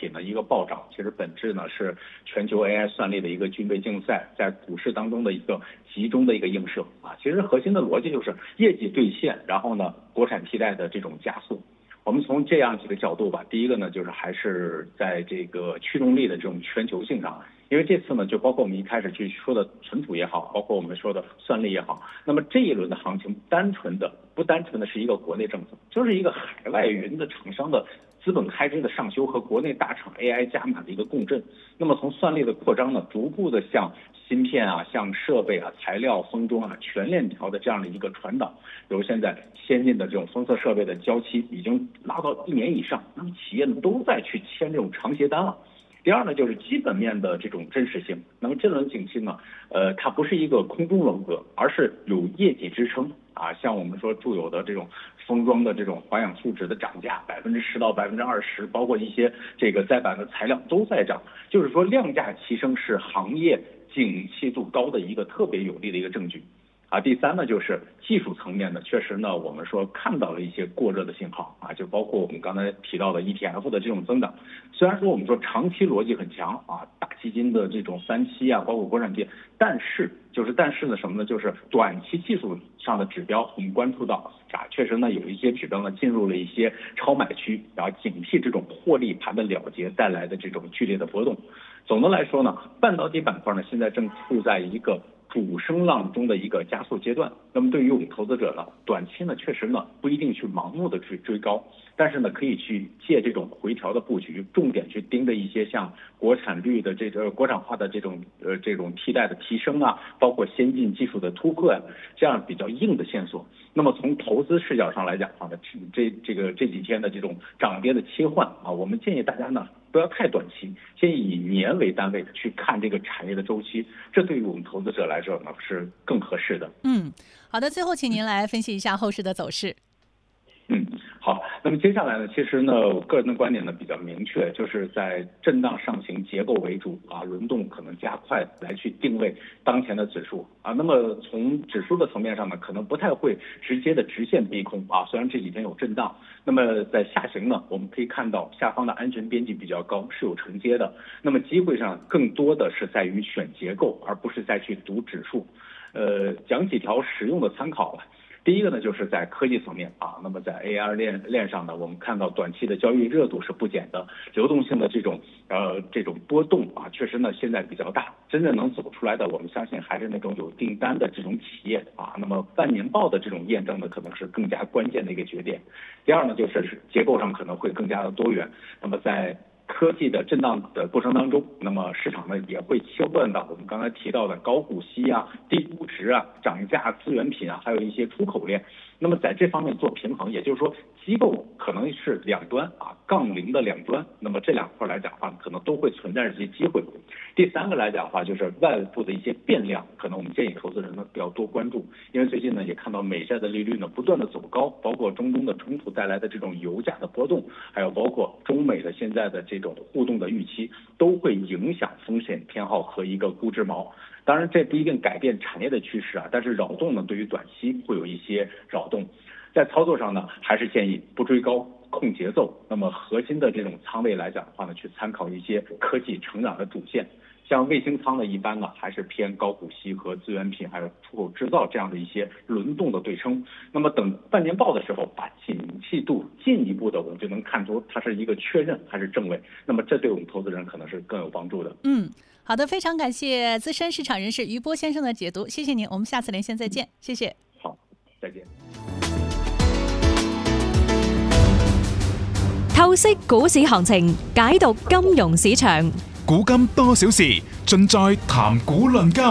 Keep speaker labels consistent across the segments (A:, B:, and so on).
A: 体呢一个暴涨，其实本质呢是全球 AI 算力的一个军备竞赛在股市当中的一个集中的一个映射啊。其实核心的逻辑就是业绩兑现，然后呢国产替代的这种加速。我们从这样几个角度吧，第一个呢就是还是在这个驱动力的这种全球性上。因为这次呢，就包括我们一开始去说的存储也好，包括我们说的算力也好，那么这一轮的行情不单纯的是一个国内政策，就是一个海外云的厂商的资本开支的上修和国内大厂 AI 加码的一个共振。那么从算力的扩张呢，逐步的向芯片啊、像设备啊、材料、封装啊全链条的这样的一个传导。比如现在先进的这种封测设备的交期已经拉到1年以上，那么企业呢都在去签这种长协单了。第二呢，就是基本面的这种真实性。那么这轮景气呢，它不是一个空中楼阁，而是有业绩支撑啊。像我们说著有的这种封装的这种环氧树脂的涨价10%到20%，包括一些这个载板的材料都在涨，就是说量价齐升是行业景气度高的一个特别有力的一个证据。啊，第三呢，就是技术层面的，确实呢，我们说看到了一些过热的信号啊，就包括我们刚才提到的 ETF 的这种增长。虽然说我们说长期逻辑很强啊，大基金的这种3期啊，包括国产企业，但是呢什么呢？就是短期技术上的指标，我们关注到啊，确实呢有一些指标呢进入了一些超买区，然后警惕这种获利盘的了结带来的这种剧烈的波动。总的来说呢，半导体板块呢现在正处在一个主升浪中的一个加速阶段。那么对于我们投资者呢，短期呢确实呢不一定去盲目的去追高，但是呢可以去借这种回调的布局，重点去盯着一些像国产率的这个国产化的这种替代的提升啊，包括先进技术的突破啊，这样比较硬的线索。那么从投资视角上来讲啊，这几天的这种涨跌的切换啊，我们建议大家呢不要太短期，先以年为单位的去看这个产业的周期，这对于我们投资者来说呢是更合适的。
B: 好的，最后请您来分析一下后市的走势。
A: 好，那么接下来呢，其实呢，我个人的观点呢比较明确，就是在震荡上行结构为主啊，轮动可能加快来去定位当前的指数啊。那么从指数的层面上呢，可能不太会直接的直线逼空啊，虽然这几天有震荡，那么在下行呢，我们可以看到下方的安全边际比较高，是有承接的。那么机会上更多的是在于选结构，而不是再去读指数。讲几条实用的参考吧。第一个呢，就是在科技层面啊，那么在 AR 链上呢，我们看到短期的交易热度是不减的，流动性的这种波动啊，确实呢现在比较大，真正能走出来的，我们相信还是那种有订单的这种企业啊。那么半年报的这种验证呢，可能是更加关键的一个节点。第二呢，就是结构上可能会更加的多元。那么在科技的震荡的过程当中，那么市场呢也会切换到我们刚才提到的高股息啊、低估值啊、涨价资源品啊，还有一些出口链。那么在这方面做平衡，也就是说机构可能是两端啊，杠铃的两端。那么这两块来讲的话，可能都会存在一些机会。第三个来讲的话，就是外部的一些变量，可能我们建议投资人呢比较多关注，因为最近呢也看到美债的利率呢不断的走高，包括中东的冲突带来的这种油价的波动，还有包括中美的现在的这种互动的预期，都会影响风险偏好和一个估值锚。当然这不一定改变产业的趋势啊，但是扰动呢对于短期会有一些扰动。在操作上呢，还是建议不追高，控节奏。那么核心的这种仓位来讲的话呢，去参考一些科技成长的主线。像卫星仓呢，一般呢还是偏高股息和资源品，还有出口制造这样的一些轮动的对冲。那么等半年报的时候，把景气度进一步的，我们就能看出它是一个确认还是正位。那么这对我们投资人可能是更有帮助的。
B: 好的，非常感谢资深市场人士余波先生的解读，谢谢您，我们下次连线再见，谢谢。
A: 好，再見。
C: 透析股市行情，解讀金融市場，
D: 古今多少事，盡在談股論金。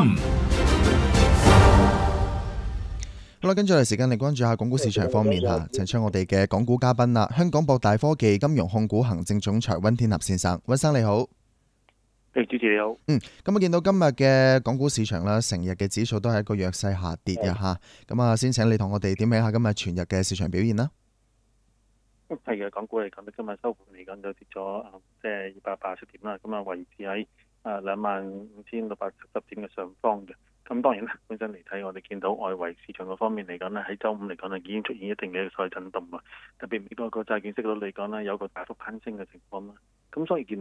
E: 好啦，跟住嚟時間嚟關注下港股市場方面嚇，請出我哋嘅港股嘉賓啦，香港博大科技金融控股行政總裁溫天納先生，溫生你好。
F: 主持你好。
E: 咁見到今日嘅港股市場啦，成日嘅指數都係一個弱勢下跌嘅嚇。咁啊，先請你同我哋點評下今日全日嘅市場表現啦。
F: 係嘅，港股嚟講咧，今日收盤嚟講就跌咗即係280點啦，咁啊維持喺25,670點嘅上方嘅。咁當然啦，本身嚟睇，我哋見到外圍市場嗰方面嚟講咧，喺週五嚟講咧已經出現一定嘅所謂震動啦。特別美國個債券息率嚟講咧，有個大幅攀升嘅情況啦。咁所以見